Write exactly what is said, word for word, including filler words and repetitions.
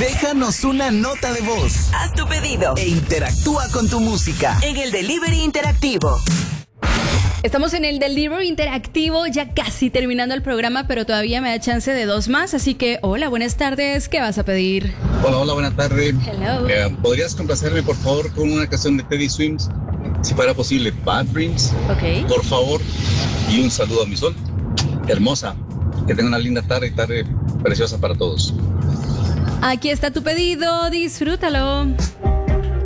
Déjanos una nota de voz. Haz tu pedido e interactúa con tu música en el Delivery Interactivo. Estamos en el Delivery Interactivo, ya casi terminando el programa, pero todavía me da chance de dos más, así que hola, buenas tardes, ¿qué vas a pedir? Hola, hola, buenas tardes. Hello. Eh, ¿Podrías complacerme, por favor, con una canción de Teddy Swims? Si fuera posible, Bad Dreams. Ok. Por favor. Y un saludo a mi sol. Hermosa. Que tenga una linda tarde y tarde preciosa para todos. Aquí está tu pedido, disfrútalo.